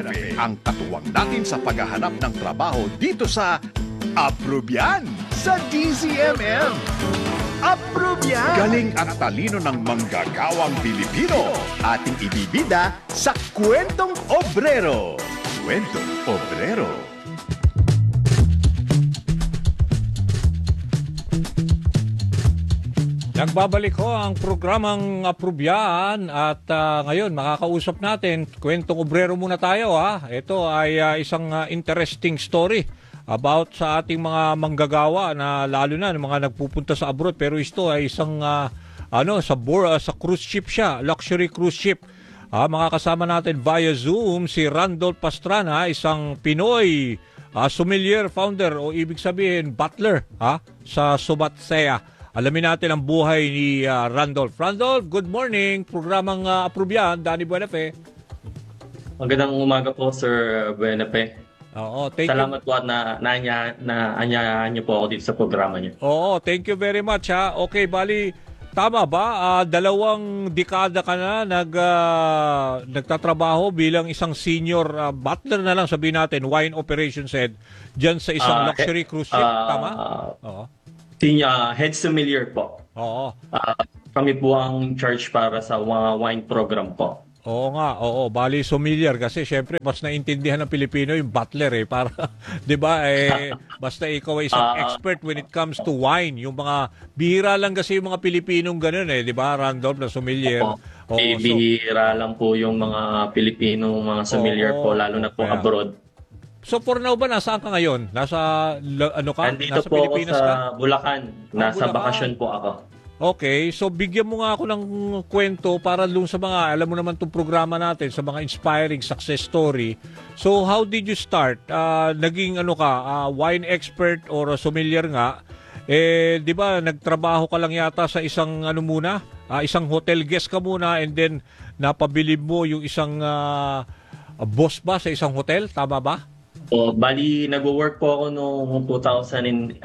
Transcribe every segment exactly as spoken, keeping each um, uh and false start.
Buenafe, ang katuwang natin sa paghahanap ng trabaho dito sa Aprobyan sa D Z M M. Aprobyan! Galing at talino ng manggagawang Pilipino, ating ibibida sa Kwentong Obrero. Kwentong Obrero. Nagbabalik ho ang programang Aprobyan at uh, ngayon makakausap natin, Kwentong Obrero muna tayo ha. Ito ay uh, isang uh, interesting story about sa ating mga manggagawa na lalo na ng mga nagpupunta sa abroad, pero ito ay isang uh, ano sa board, uh, sa cruise ship siya, luxury cruise ship. Uh, makakasama natin via Zoom si Randolph Pastrana, isang Pinoy uh, sommelier founder o ibig sabihin butler ha, sa Sumatsea. Alamin natin ang buhay ni uh, Randolph. Randolph, good morning. Programang uh, Aprobyan, Danny Buenafe. Magandang umaga po, Sir Buenafe. Oo, thank Salamat you. po at na, na, na anyayahan niyo po ako dito sa programa niyo. Oo, thank you very much ha. Okay, bali, tama ba? Uh, dalawang dekada ka na nag, uh, nagtatrabaho bilang isang senior uh, butler na lang, sabihin natin, wine operations head, dyan sa isang uh, luxury cruise ship. Uh, tama? Oo. Senior, head sommelier po. Oo. Uh, kami po ang charge para sa mga wine program po. Oo nga, oo. Bali, sommelier kasi syempre mas naintindihan ng Pilipino yung butler eh. Para, di ba, eh, basta ikaw ay isang uh, expert when it comes to wine. Yung mga, bihira lang kasi yung mga Pilipinong ganun eh, di ba, Randolph, na sommelier. Oo, oo, bihira so, lang po yung mga Pilipinong mga sommelier oo, po, lalo na po kaya abroad. So for now ba, nasaan ka ngayon? Nasa, ano ka? Nandito Nasa po Pilipinas ako sa ka? Bulacan. Nasa Bulacan. bakasyon po ako. Okay, so bigyan mo nga ako ng kwento para dun sa mga, alam mo naman itong programa natin, sa mga inspiring success story. So how did you start? Uh, naging ano ka, uh, wine expert or sommelier nga. Eh, di ba, nagtrabaho ka lang yata sa isang ano muna, uh, isang hotel guest ka muna and then napabilib mo yung isang uh, boss ba sa isang hotel? Tama ba? So, bali, nag-work po ako noong two thousand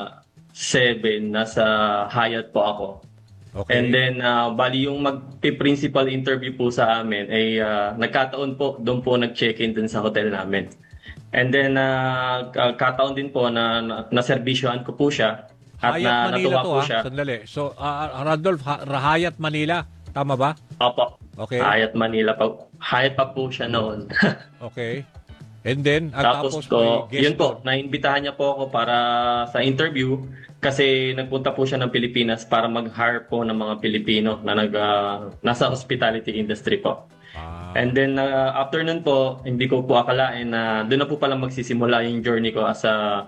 seven, nasa Hyatt po ako. Okay. And then, uh, bali yung mag-principal interview po sa amin, ay uh, nagkataon po, doon po nag-check-in din sa hotel namin. And then, uh, kataon din po na naservisyohan ko po siya. At Hyatt na, Manila natuwa to po ha? siya. Sandali. So, uh, Randolph, Hyatt Manila, tama ba? Opo. Okay. Hyatt Manila pa. Hyatt pa po siya noon. Okay. And then, at tapos, tapos ko, yun po, naimbitahan niya po ako para sa interview kasi nagpunta po siya ng Pilipinas para mag-hire po ng mga Pilipino na nag, uh, nasa hospitality industry po. Ah. And then, uh, after nun po, hindi ko po akalain na doon na po pala magsisimula yung journey ko as a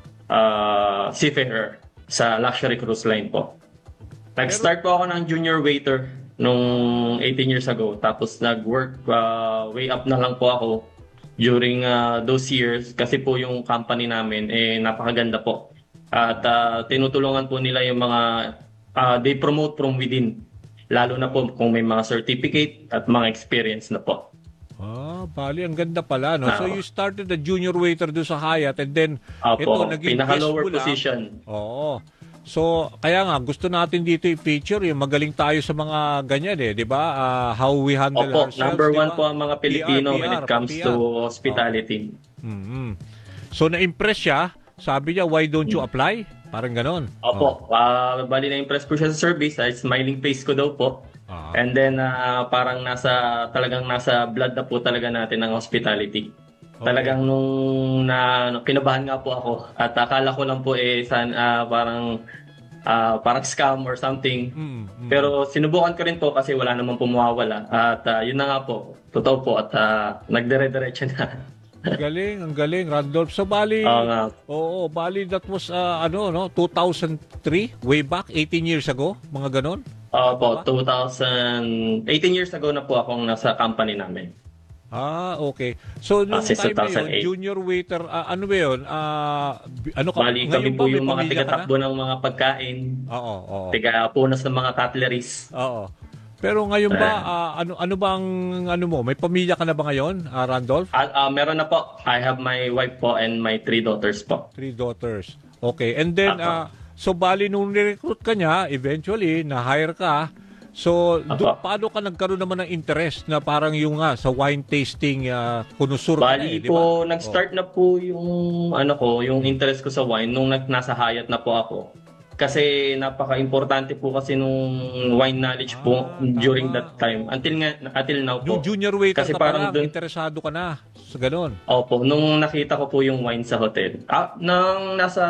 uh, seafarer sa luxury cruise line po. Nag-start po ako ng junior waiter nung eighteen years ago. Tapos nag-work uh, way up na lang po ako during uh, those years kasi po yung company namin eh napakaganda po at uh, tinutulungan po nila yung mga uh, they promote from within, lalo na po kung may mga certificate at mga experience na po. Ah, bali, ang ganda pala, no? Uh, so you started the junior waiter doon sa Hyatt and then uh, ito po, naging pinaka guest lower mo lang. position. Oo. So, kaya nga, gusto natin dito i-feature yung magaling tayo sa mga ganyan eh, di ba? Uh, how we handle Opo, ourselves, number diba? one po ang mga Pilipino P R, when it comes P R. to hospitality. Oh. Mm-hmm. So, na-impress siya. Sabi niya, why don't you apply? Parang ganon. Opo, oh. uh, bali na-impress ko siya sa service. Uh, smiling face ko daw po. Ah. And then, uh, parang nasa, talagang nasa blood na po talaga natin ang hospitality. Okay. Talagang nung na, kinabahan nga po ako at akala ko lang po eh san, uh, parang uh, parang scam or something. Mm, mm. Pero sinubukan ko rin po kasi wala namang pumawala at uh, yun na nga po, totoo po at uh, nagdire-diretso na. Ang galing, ang galing, Randolph. So bali, oo nga. Oo, bali that was uh, ano no, two thousand three, way back eighteen years ago, mga ganon. Oo po, two thousand eighteen years ago na po akong nasa company namin. Ah, okay. So, nung Kasi time na yun, junior waiter, uh, ano ba yun? Uh, ano ka? Bali, kami po yung mga tiga-takbo ng mga pagkain. Oo, oo. Tiga-punas ng mga cutleries. Oo. Pero ngayon ba, uh, ano ano bang, ano mo, may pamilya ka na ba ngayon, uh, Randolph? Uh, uh, meron na po. I have my wife po and my three daughters po. Three daughters. Okay. And then, uh, so bali, nung nirecruit ka niya, eventually, na-hire ka, So, do, Apo. paano ka nagkaroon naman ng interest na parang yung nga sa wine tasting uh, kunusur ka na Bali eh, di po, ba? nag-start na po yung ano ko, yung interest ko sa wine nung nag, nasa Hyatt na po ako. Kasi napaka-importante po kasi nung wine knowledge po Ah, during tama. that time. Until nga until now Oh. Yung po. junior waiter Kasi ka pa parang lang, dun, interesado ka na sa ganun. opo, nung nakita ko po yung wine sa hotel. Ah, nang nasa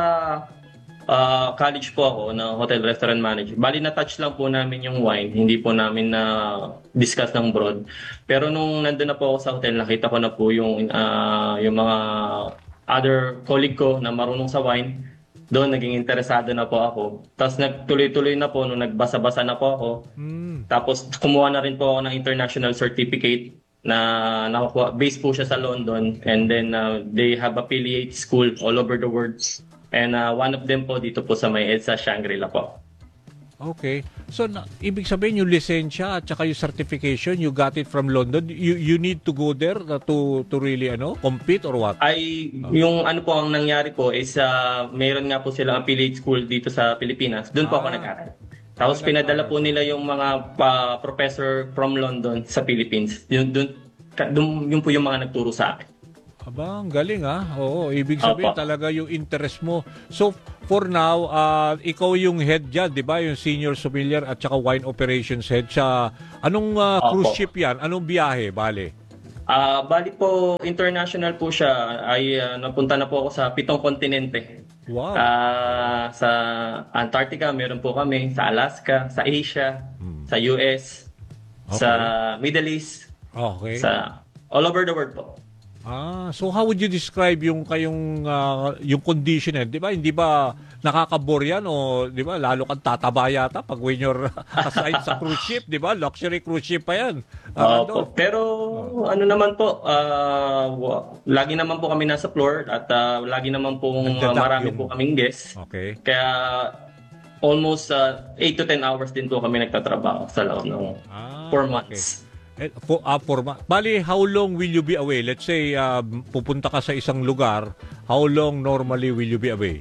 ah, college po ako na hotel restaurant manager. Bali na-touch lang po namin yung wine, hindi po namin na discuss ng broad. Pero nung nandun na po ako sa hotel, nakita ko na po yung ah, yung mga other colleague ko na marunong sa wine. Doon naging interesado na po ako. Tapos nagtuloy-tuloy na po nung nagbasa-basa na po ako. Hmm. Tapos kumuha na rin po ako ng international certificate na nakukuha. Based po siya sa London. And then uh, they have affiliate school all over the world. And uh, one of them po dito po sa may EDSA Shangri-La po. Okay. So, na, ibig sabihin yung lisensya at saka yung certification, you got it from London. You you need to go there uh, to to really ano compete or what? Ay, yung ano po ang nangyari po is uh, mayroon nga po silang affiliate school dito sa Pilipinas. Doon po ako Ah. nag-aral. Tapos Ah, pinadala po nag-aral. nila yung mga pa, professor from London sa Philippines. Yun, dun, ka- dun, yun po yung mga nagturo sa akin. Aba, ang galing ah. Oo, ibig sabihin Opo. talaga yung interest mo. So, for now, uh, ikaw yung head dyan, di ba? Yung senior sommelier at saka wine operations head sa anong uh, Opo. cruise ship yan? Anong biyahe, bale? Ah, bali po, international po siya. Ay, ah, napunta na po ako sa pitong kontinente. Wow. Ah, sa Antarctica, meron po kami. Sa Alaska, sa Asia, sa U S, sa Middle East, Okay. sa all over the world po. Ah, so how would you describe yung kayong uh, yung condition eh? 'Di ba? Hindi ba nakakabore yan o 'di ba lalo kang tataba yata pag when you're aside sa cruise ship, 'di ba? Luxury cruise ship pa 'yan. Ah, Opo. Randolph. Pero ano naman po, ah, wa- lagi naman po kami nasa floor at ah, lagi naman po Nagdadak marami yung- po kaming guests. Okay. Kaya almost uh, eight to ten hours din po kami nagtatrabaho sa loob ng Ah, four okay. months. Eh, for, ah, for, ma- bali, how long will you be away? Let's say, uh, pupunta ka sa isang lugar, how long normally will you be away?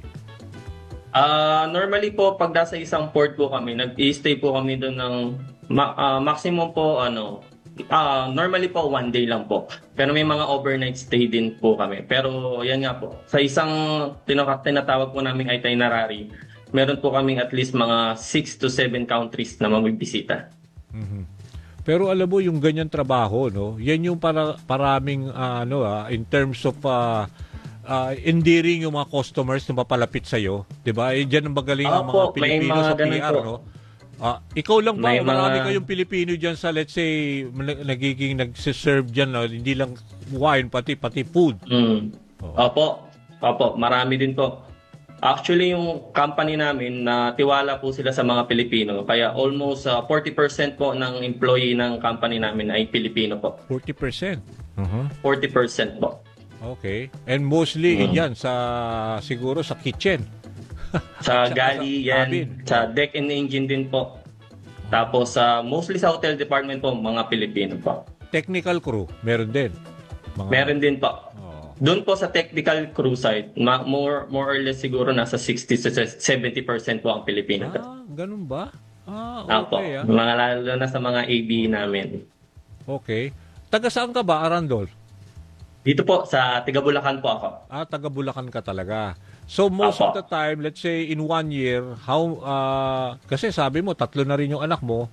Ah, normally po pag nasa isang port po kami, nag-stay po kami doon ng ma- ah, maximum po ano, ah, normally po one day lang po. Pero may mga overnight stay din po kami. Pero yan nga po, sa isang tinaka- tinatawag po naming itinerary, meron po kaming at least mga six to seven countries na mabibisita. Pero alam mo, yung ganyan trabaho, no, yan yung para, paraming, ah, ano, ah, in terms of ah, ah, endearing yung mga customers na mapalapit sa'yo. Di ba? Eh, dyan ang magaling ang mga Opo, may Pilipino mga sa ganun P R, po. no? Ah, ikaw lang ba? May o marami mga- kayong Pilipino dyan sa, let's say, na- nagiging nagsiserve dyan, no? Hindi lang wine, pati pati food. Mm. Opo, opo, marami din po. Actually, yung company namin, na tiwala po sila sa mga Pilipino. Kaya almost uh, forty percent po ng employee ng company namin ay Pilipino po. forty percent. Uh-huh. forty percent po. Okay. And mostly, Mm. yan, sa, siguro sa kitchen. Sa Sa- galley, sa yan. cabin. Sa deck and engine din po. Tapos, uh, mostly sa hotel department po, mga Pilipino po. Technical crew, meron din. Mga, Meron din po. Oh. Doon po sa technical crew side, ma- more more or less siguro nasa sixty to seventy percent po ang Pilipino. Ah, ganun ba? Ah, Apo, okay. Ah. mga lalo na sa mga A B namin. Okay. Taga saan ka ba, Arandol? Dito po, sa Tiga Bulacan po ako. Ah, taga Bulacan ka talaga. So most of Apo. the time, let's say in one year, how ah, kasi sabi mo tatlo na rin yung anak mo.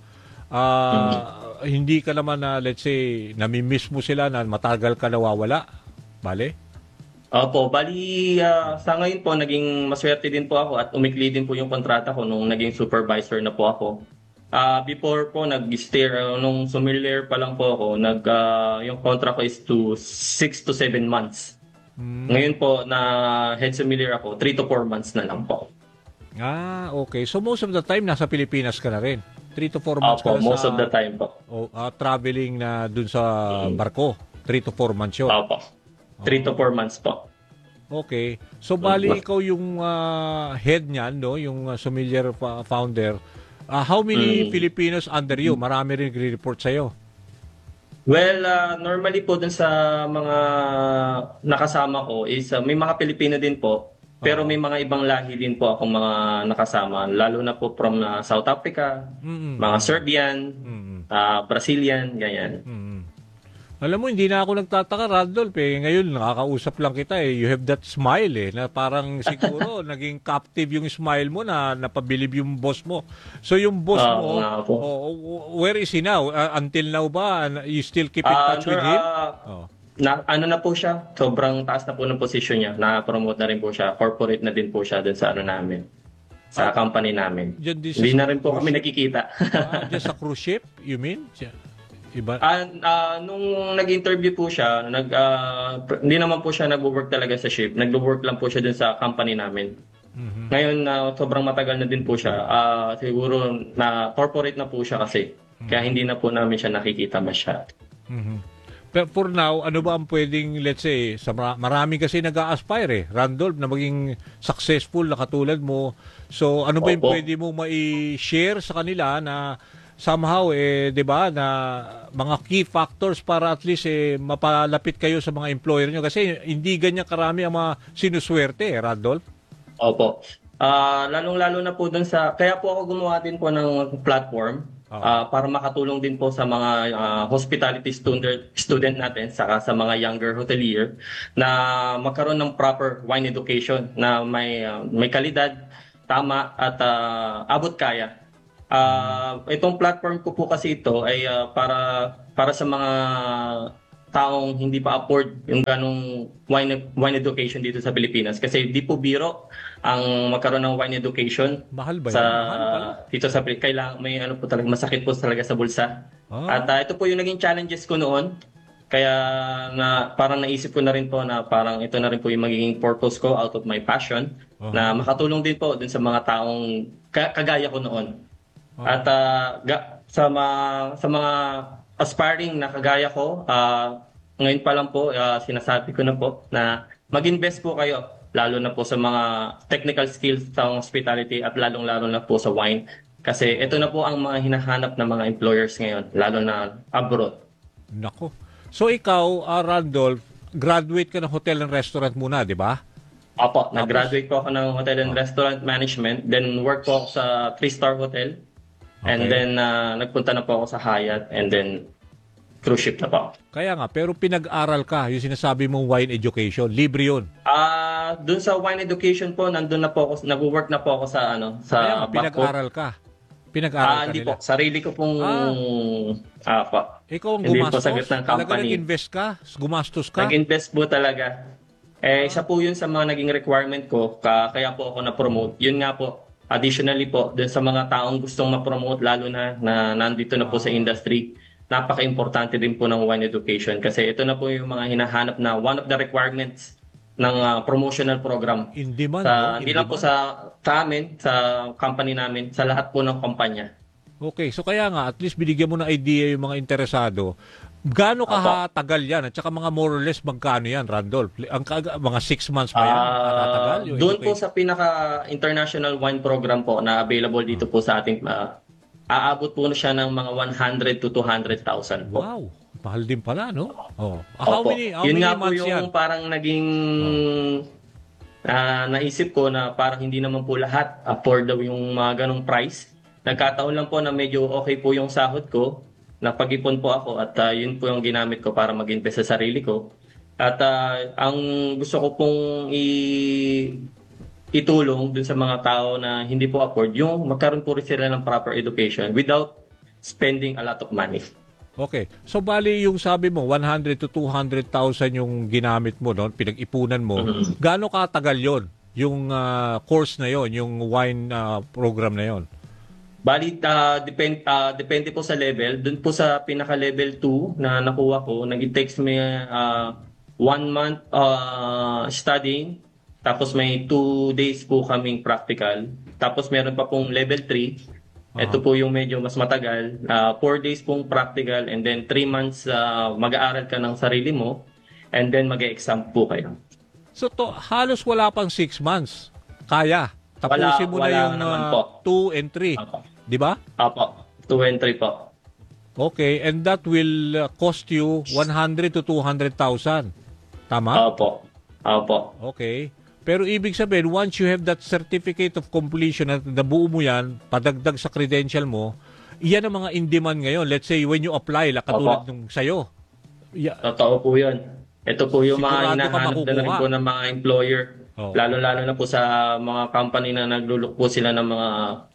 Ah, hindi ka naman na let's say nami-miss mo sila na matagal ka nawawala. Bale? Opo, bali ah, sa ngayon po, naging maswerte din po ako at umikli din po yung kontrata ko nung naging supervisor na po ako. Ah, before po, nag-stay, uh, nung sommelier pa lang po ako, nag, ah, yung contract ko is to six to seven months. Ngayon po, na head sommelier ako, three to four months na lang po. Ah, okay. So most of the time nasa Pilipinas ka na rin. three to four months Opo, ka na most sa of the time po. oh, ah, traveling na dun sa barko. three to four months yun. Opo, three to four months po. Okay. So bali ikaw yung ah, head niyan, no, yung ah, sommelier fa- founder. Ah, how many Mm. Filipinos under you? Marami rin nagre-report sa iyo. Well, ah, normally po dun sa mga nakasama ko is ah, may mga Pilipino din po. Pero may mga ibang lahi din po akong mga nakasama, lalo na po from uh, South Africa, Mm-mm. mga Serbian, Mm-mm. uh, Brazilian, ganyan. Mm-mm. Alam mo, hindi na ako nagtataka, Randolph. Eh. Ngayon, nakakausap lang kita. Eh. You have that smile eh, na parang siguro naging captive yung smile mo na napabilib yung boss mo. So yung boss Oo mo, nga po. oh, where is he now? Uh, until now ba? You still keep in Ah, touch sir, with him? ah, Oh. na, ano na po siya, sobrang taas na po ng position niya. Na-promote na rin po siya. Corporate na din po siya dun sa ano namin. Sa company namin. Diyan din sa- Hindi na rin po kami nakikita. Ah, just sa cruise ship, you mean? Iba? Ah, ah, nung nag-interview po siya, nag, ah, pr- hindi naman po siya nag-work talaga sa ship. Nag-work lang po siya dun sa company namin. Mhm. Ngayon, na sobrang matagal na din po siya. Ah, siguro na corporate na po siya kasi. Kaya hindi na po namin siya nakikita masyado. Mhm. Pero for now, ano ba ang pwedeng, let's say, sa mara- marami kasi nag-a-aspire eh, Randolph, na maging successful na katulad mo. So, ano ba yung Opo. pwede mo mai-share sa kanila na somehow, eh, di ba, na mga key factors para at least eh, mapalapit kayo sa mga employer nyo? Kasi hindi ganyan karami ang mga sinuswerte eh, Randolph. Opo. Ah, lalong-lalo na po dun sa, kaya po ako gumawa din po ng platform Oo. ah, para makatulong din po sa mga ah, hospitality student student natin saka sa mga younger hotelier na magkaroon ng proper wine education na may ah, may kalidad, tama at ah, abot kaya. Ah, itong platform ko po kasi ito ay ah, para para sa mga taong hindi pa afford yung ganong wine wine education dito sa Pilipinas kasi di po biro ang magkaroon ng wine education Mahal ba sa yan? Mahal pala. dito sa Pilipinas. Kailangan may ano po talaga masakit po talaga sa bulsa. Ah. At ah, ito po yung naging challenges ko noon. Kaya na parang naisip ko na rin po na parang ito na rin po yung magiging purpose ko out of my passion Uh-huh. na makatulong din po dun sa mga taong ka- kagaya ko noon. Uh-huh. At ah, ga- sa mga sa mga aspiring na kagaya ko, ah, ngayon pa lang po ah, sinasabi ko na po na mag-invest po kayo lalo na po sa mga technical skills sa hospitality at lalong-lalo na po sa wine. Kasi ito na po ang mga hinahanap ng mga employers ngayon, lalo na abroad. Nako. So ikaw, uh, Randolph, graduate ka ng hotel and restaurant muna, di ba? Opo, nag-graduate po ako ng hotel and restaurant management, then work po ako sa three-star hotel, and Okay. then ah, nagpunta na po ako sa Hyatt, and then cruise ship na po. Kaya nga, pero pinag-aral ka, yung sinasabi mong wine education, libre yun. Ah, dun sa wine education po, nandun na po ako, nag-work na po ako sa ano, Kaya sa nga, Backward. pinag-aral ka. Pinag-aral Ah, ka hindi nila. po, sarili ko pong Ah. ah, po. Ikaw ang Hindi po gumastos? sagot ng Talaga company. nag-invest ka? Gumastos ka? Nag-invest po talaga. Eh, isa po yun sa mga naging requirement ko, ka, kaya po ako na-promote. Yun nga po, additionally po, dun sa mga taong gustong ma-promote, lalo na na nandito na po sa industry, napaka-importante din po ng wine education kasi ito na po yung mga hinahanap na one of the requirements ng ah, promotional program. In demand. Sa, no? In hindi lang po demand. sa, sa amin, sa company namin, sa lahat po ng kumpanya. Okay, so kaya nga, at least binigyan mo ng idea yung mga interesado. Gaano kahatagal yan? At saka mga more or less, magkano yan, Randolph? Ang, kaga- mga six months ba yan? Nakatagal? Ah, Yung doon po education? sa pinaka-international wine program po na available dito po sa ating ah, aabot po siya ng mga one hundred to two hundred thousand po. Wow, mahal din pala, no? Oh. How Opo. many, how Yun many nga po months yung yan? parang naging ah, naisip ko na parang hindi naman po lahat afford daw yung mga ganong price. Nagkataon lang po na medyo okay po yung sahod ko. Napag-ipon po ako at ah, yun po yung ginamit ko para mag-invest sa sarili ko. At ah, ang gusto ko pong i- itulong dun sa mga tao na hindi po afford, yung magkaroon po rin sila ng proper education without spending a lot of money. Okay. So, bali yung sabi mo, one hundred to two hundred thousand yung ginamit mo doon, pinag-ipunan mo. Mhm. Gaano katagal yon yung ah, course na yon, yung wine ah, program na yon? Bali, ah, depend, ah, depende po sa level. Doon po sa pinaka-level two na nakuha ko, nag-takes me ah, one month ah, studying, tapos may two days po kaming practical. Tapos meron pa pong level three. Ito po yung medyo mas matagal. Ah, four days pong practical and then three months ah, mag-aaral ka ng sarili mo and then mag-exam po kayo. So, to, halos wala pang six months. Kaya. Tapusin mo Wala- na wala yung naman ah, po. two and three. Apo. Di ba? Apo, two and three po. Okay. And that will ah, cost you one hundred to two hundred thousand. Tama? Apo. Apo. Okay. Pero ibig sabihin, once you have that certificate of completion at nabuo mo yan, padagdag sa credential mo, iyan ang mga in-demand ngayon. Let's say, when you apply, la, katulad Opo. nung sa'yo. Yeah. Totoo po yun. Ito po yung Sigurado ka mga hinahanap na rin makukuha. po ng mga employer. Oo. Lalo-lalo na po sa mga company na naglulok po sila ng mga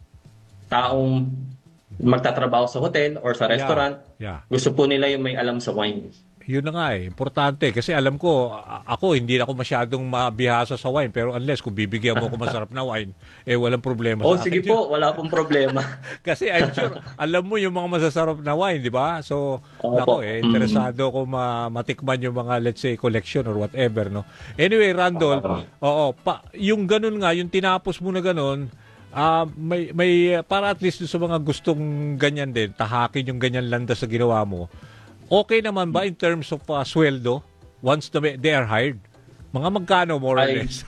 taong magtatrabaho sa hotel or sa restaurant. Yeah. Gusto po nila yung may alam sa wine. Yun na nga eh. Importante. Kasi alam ko, a- ako, hindi ako masyadong mabihasa sa wine. Pero unless kung bibigyan mo ako masarap na wine, eh walang problema Oh, sa sige akin. po, wala pong problema. Kasi I'm sure, alam mo yung mga masasarap na wine, di ba? So, Opo. nako eh, interesado ko ma matikman yung mga, let's say, collection or whatever, no? Anyway, Randall, oo, pa, yung ganun nga, yung tinapos mo na ganun, ah may, may, para at least sa mga gustong ganyan din, tahakin yung ganyan landas sa ginawa mo, okay naman ba in terms of uh, sweldo once the, they are hired? Mga magkano, more or Ay. less?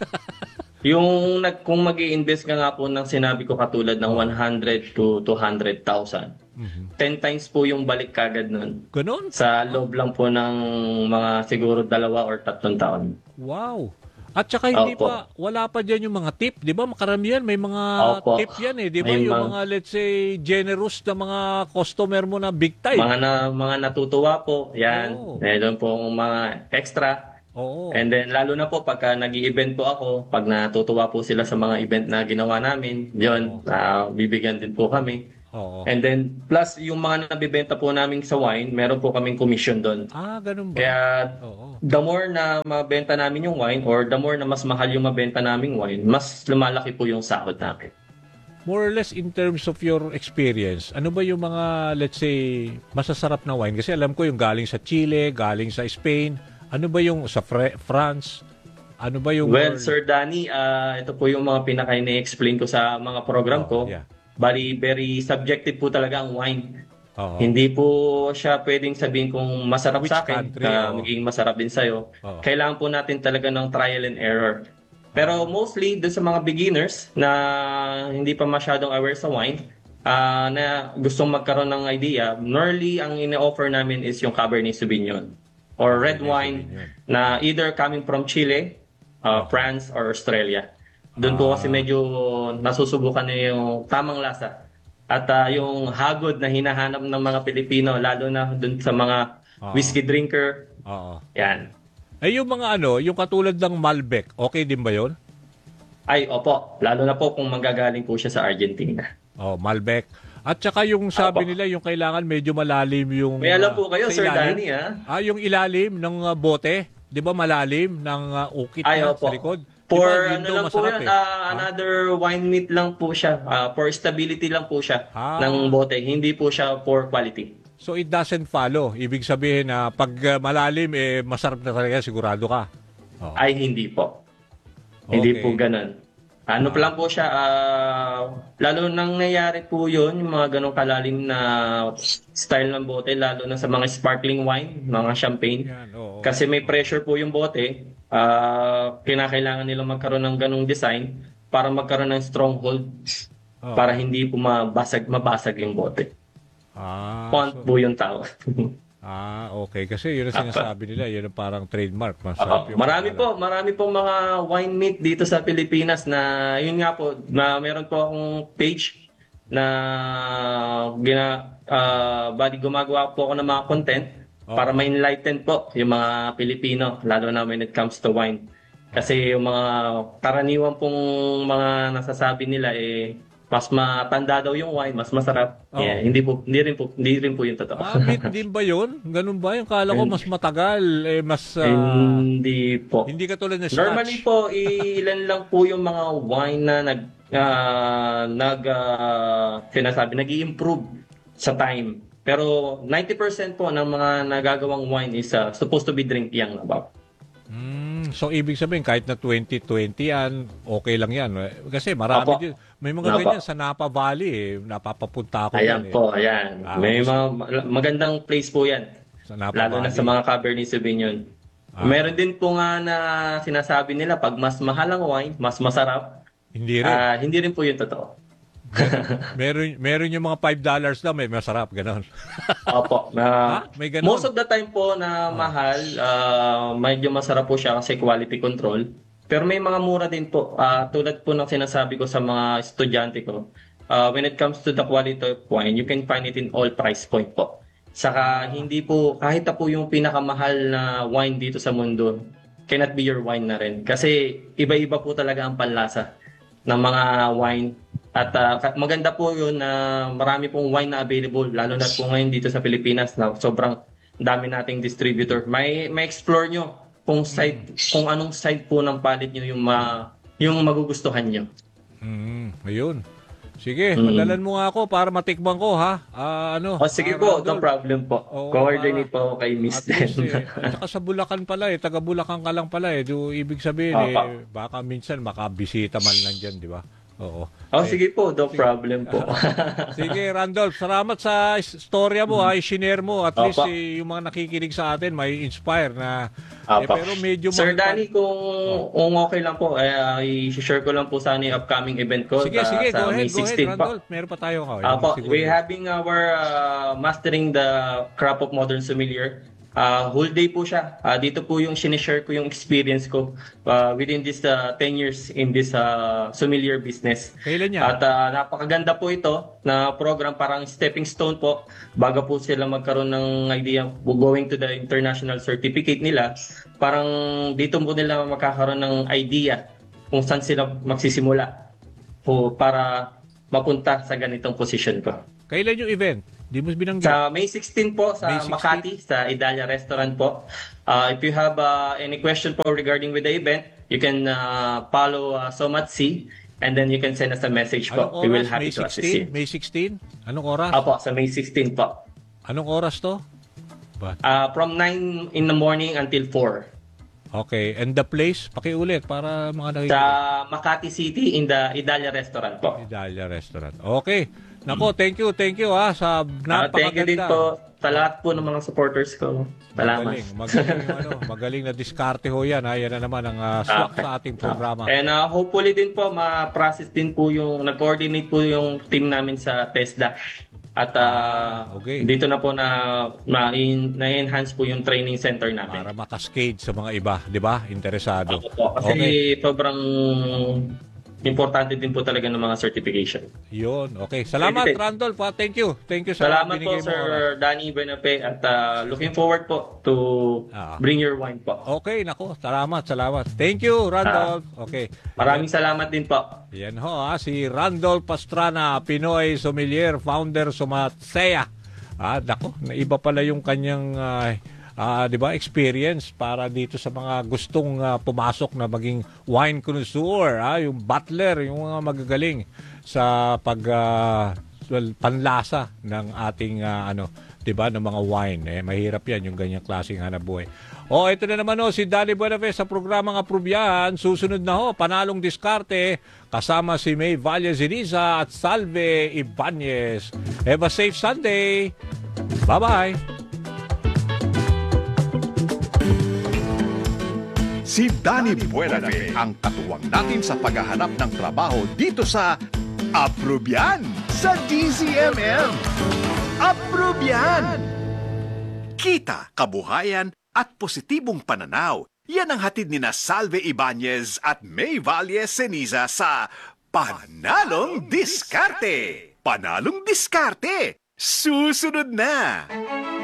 Yung nag, kung mag-i-invest ka nga po ng sinabi ko katulad ng one hundred to two hundred thousand, ten times po yung balik kagad nun. Ganun? Sa loob lang po ng mga siguro dalawa or tatlong taon. Wow. At saka hindi Opo. pa, wala pa dyan yung mga tip. Di ba makaramihan, may mga Opo. tip yan eh. Di ba May yung mga- mga, let's say, generous na mga customer mo na big time. Mga na mga natutuwa po, yan. Oo. Meron pong mga extra. Oo. And then lalo na po pagka nag-i-event po ako, pag natutuwa po sila sa mga event na ginawa namin, yun, ah, bibigyan din po kami. Oo. And then plus yung mga nabibenta po namin sa wine, meron po kaming commission doon. Ah, ganun ba? Kaya Oo. the more na mabenta namin yung wine or the more na mas mahal yung mabenta naming wine, mas lumalaki po yung sahod namin. More or less in terms of your experience, ano ba yung mga, let's say, masasarap na wine? Kasi alam ko yung galing sa Chile, galing sa Spain, ano ba yung sa Fre- France? Ano ba yung... Well, Sir Danny, ah, ito po yung mga pinaka-ini-explain ko sa mga program Oo, ko. yeah. Bali, very subjective po talaga ang wine. Oo. Hindi po siya pwedeng sabihin kung masarap Which sa akin, country, na oo. magiging masarap din sa'yo. Oo. Kailangan po natin talaga ng trial and error. Pero mostly, doon sa mga beginners na hindi pa masyadong aware sa wine, ah, na gustong magkaroon ng idea, normally ang ine-offer namin is yung Cabernet Sauvignon or red Cabernet wine Sauvignon. na either coming from Chile, uh, France, or Australia. Doon po Ah. kasi medyo nasusubukan na yung tamang lasa. At ah, yung hagod na hinahanap ng mga Pilipino, lalo na doon sa mga Ah. whiskey drinker, Oo. yan. Eh, yung mga ano, yung katulad ng Malbec, okay din ba yun? Ay, opo. Lalo na po kung manggagaling po siya sa Argentina. Oh, Malbec. At saka yung sabi Apo. nila, yung kailangan medyo malalim yung... May alam ah, po kayo, sa Sir ilalim. Danny, ha? Ah, yung ilalim ng ah, bote, di ba malalim ng ah, ukit Ay, na opo. sa likod? For Di ba, yun ano daw lang po masarap yun, eh. ah, another wine meat lang po siya. Ah, for stability lang po siya Ah. ng bote. Hindi po siya for quality. So it doesn't follow. Ibig sabihin na pag ah, malalim, eh, masarap na talaga, sigurado ka. Oh. Ay, hindi po. Hindi Okay. po ganun. Ano pa lang po siya, ah, lalo nang nangyayari po yun, yung mga ganong kalalim na style ng bote, lalo na sa mga sparkling wine, mga champagne. Yan, oo. Kasi may pressure po yung bote, ah, kinakailangan nilang magkaroon ng ganong design para magkaroon ng stronghold, Oh. para hindi po mabasag, mabasag yung bote. Ah, Font so- po yung tawag. ah, okay. Kasi yun ang sinasabi nila, yun ang parang trademark. Masarap Oo, yung marami pangalan. po, marami po mga wine meat dito sa Pilipinas na yun nga po, na meron po akong page na gina ah, bali gumagawa po ako ng mga content para ma-enlighten po yung mga Pilipino, lalo na when it comes to wine. Kasi yung mga karaniwan pong mga nasasabi nila eh mas matanda daw yung wine, mas masarap. Oo. Yeah, hindi po hindi rin po hindi rin po yung totoo. Ah, meat din ba yun? Ganun ba? Yung kala ko mas matagal, eh, mas... ah, Hindi po. hindi katulad ng Normally scotch. po, ilan lang po yung mga wine na nag ah, nag ah, sinasabi nag-i-improve sa time. Pero ninety percent po ng mga nagagawang wine is ah, supposed to be drink young about. Mm, so, ibig sabihin, kahit na twenty twenty yan, okay lang yan. Eh, Kasi marami Opo. din. May mga Opo. ganyan sa Napa Valley, eh. Napapapunta ako Ayan yan, eh. po, ayan. Ah, May gusto- mga magandang place po yan. Sa Napa Lalo na Valley. sa mga Cabernet Sauvignon. Ah. Meron din po nga na sinasabi nila pag mas mahal ang wine, mas masarap. Hindi rin. Ah, hindi rin po yung totoo. meron, meron yung mga five dollars lang, may masarap, ganon. Opo. na Ha? May ganun? most of the time po na mahal, ah, medyo masarap po siya kasi quality control. Pero may mga mura din po. Ah, tulad po ng sinasabi ko sa mga estudyante ko, ah, when it comes to the quality of wine, you can find it in all price point po. Saka hindi po, kahit na po yung pinakamahal na wine dito sa mundo, cannot be your wine na rin. Kasi iba-iba po talaga ang panlasa ng mga wine. At ah, ka- maganda po yun na marami pong wine na available, lalo na po ngayon dito sa Pilipinas na sobrang dami nating distributor. May, may explore nyo kung side, kung anong side po ng palate nyo yung, ma, yung magugustuhan nyo. Mm, ayun. Sige, Mm. padalan mo nga ako para matikman ko, ha? Ah, ano? O sige ah, po, Randolph. no problem po. Oo, Coordinate para- po ako kay Miss At least, Den. eh, at saka sa Bulacan pala eh, taga Bulacan ka lang pala eh. Do, ibig sabihin Opo. eh, baka minsan makabisita man lang dyan, di ba? Oo. Oh, Eh, sige po, no problem po. Sige, Randolph, salamat sa is- storya mo, ha, i-share mo. At least Opo. eh, yung mga nakikinig sa atin may inspire na eh, Opo. pero medyo Sir magpa- Danny, kung, kung okay lang po, eh, i-share ko lang po sana yung upcoming event ko Sige, sa, sige, sa go May ahead, go ahead, sixteen po. Randolph. Meron pa tayo ka. Apo, we're having our uh, mastering the craft of modern sommelier. Uh, whole day po siya. Uh, dito po yung sinishare ko yung experience ko uh, within this uh, ten years in this uh, sommelier business. Kailan yan? At uh, napakaganda po ito na program, parang stepping stone po bago po sila magkaroon ng idea going to the international certificate nila. Parang dito po nila magkakaroon ng idea kung saan sila magsisimula po para mapunta sa ganitong position ko. Kailan yung event? Di mo binanggit. Sa May sixteen po sa May sixteen? Makati sa Idalia Restaurant po. Uh, if you have uh, any question po regarding with the event, you can uh, follow uh, Somatsi and then you can send us a message Anong po. We will oras? happy May to assist sixteen? you. May sixteen? Anong oras? Apo, sa May sixteen po. Anong oras to? Ba? Uh, from nine in the morning until four. Okay, and the place, pakiulit para mga Sa nakikinig. Makati City in the Idalia Restaurant po. Idalia Restaurant. Okay. Nako, thank you, thank you ha sa Uh, napakaganda. thank you din po sa lahat po ng mga supporters ko. Salamat. Magaling, magaling, yung ano, magaling na diskarte ho yan. Ha? Yan na naman ang uh, swak Okay. sa ating programa. And uh, hopefully din po ma-process din po yung nag-coordinate po yung team namin sa TESDA. At uh, okay. dito na po na na- na-enhance po yung training center namin. Para makascade sa mga iba, di ba? Interesado. Ako po, kasi Okay. sobrang importante din po talaga ng mga certification. Yun. Okay. Salamat, Edited. Randolph. Ha? Thank you. Thank you sa Salamat po binigay mo oras. Sir Danny Benape at uh, looking forward po to Ah. bring your wine po. Okay, nako. Salamat, salamat. Thank you, Randolph. Okay. Maraming salamat din po. Yan ho, ha, si Randolph Pastrana, Pinoy Sommelier, founder Sumatsea. Ah, nako, naiba pala yung kanyang ah, ah, 'di ba, experience para dito sa mga gustong ah, pumasok na maging wine connoisseur, ah, yung butler, yung mga magagaling sa pag ah, well, panlasa ng ating ah, ano, 'di ba, ng mga wine. Eh mahirap 'yan yung ganyang klaseng hanapbuhay. Oh, ito na naman oh, si Danny Buenafe sa programang Aprobyahan. Susunod na ho, panalong diskarte kasama si May Valle Ziniza at Salve Ibanez. Have a safe Sunday. Bye-bye. Si Danny Buenafe ang katuwang natin sa paghahanap ng trabaho dito sa Aprobyan sa D Z M M. Aprobyan! Kita, kabuhayan at positibong pananaw. Yan ang hatid ni na Salve Ibanez at May Valle Ceniza sa Panalong Diskarte. Panalong Diskarte. Susunod na!